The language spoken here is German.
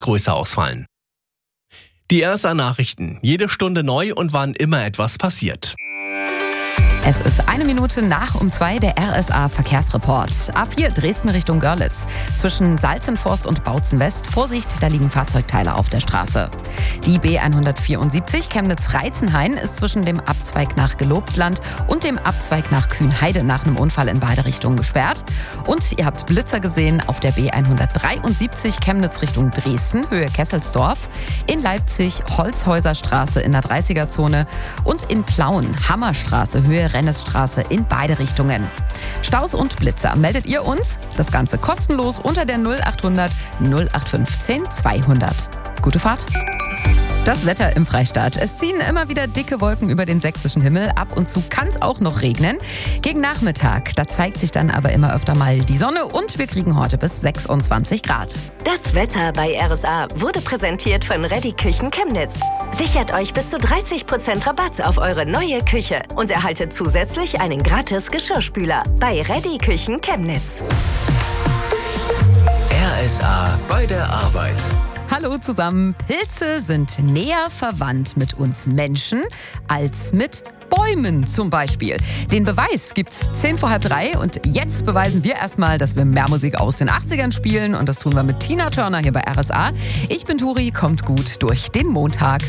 größer ausfallen. Die RSA-Nachrichten, jede Stunde neu und wann immer etwas passiert. Es ist 1 Minute nach 2 der RSA-Verkehrsreport. A4 Dresden Richtung Görlitz. Zwischen Salzenforst und Bautzen West. Vorsicht, da liegen Fahrzeugteile auf der Straße. Die B174 Chemnitz-Reizenhain ist zwischen dem Abzweig nach Gelobtland und dem Abzweig nach Kühnheide nach einem Unfall in beide Richtungen gesperrt. Und ihr habt Blitzer gesehen auf der B173 Chemnitz Richtung Dresden, Höhe Kesselsdorf. In Leipzig Holzhäuserstraße in der 30er-Zone und in Plauen Hammerstraße, Höhe Rennesstraße in beide Richtungen. Staus und Blitzer meldet ihr uns. Das Ganze kostenlos unter der 0800 0815 200. Gute Fahrt! Das Wetter im Freistaat. Es ziehen immer wieder dicke Wolken über den sächsischen Himmel. Ab und zu kann es auch noch regnen. Gegen Nachmittag, da zeigt sich dann aber immer öfter mal die Sonne und wir kriegen heute bis 26 Grad. Das Wetter bei RSA wurde präsentiert von Reddy Küchen Chemnitz. Sichert euch bis zu 30% Rabatt auf eure neue Küche und erhaltet zusätzlich einen gratis Geschirrspüler bei Reddy Küchen Chemnitz. RSA bei der Arbeit. Hallo zusammen. Pilze sind näher verwandt mit uns Menschen als mit Bäumen zum Beispiel. Den Beweis gibt's 2:10 und jetzt beweisen wir erstmal, dass wir mehr Musik aus den 80ern spielen und das tun wir mit Tina Turner hier bei RSA. Ich bin Turi, kommt gut durch den Montag.